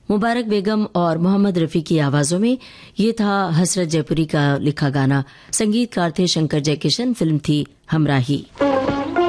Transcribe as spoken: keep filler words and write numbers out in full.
मुबारक बेगम और मोहम्मद रफ़ी की आवाज़ों में ये था हसरत जयपुरी का लिखा गाना। संगीतकार थे शंकर जयकिशन। फिल्म थी हमराही।